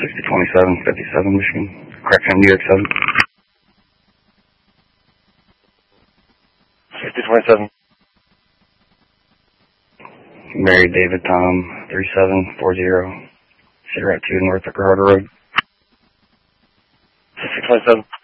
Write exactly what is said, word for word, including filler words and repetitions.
sixty twenty-seven fifty-seven, Michigan. Correction, New York seven. sixty twenty-seven. Mary David Tom, three seven four zero, Cigarette two, North Ricardo Road. sixty twenty-seven.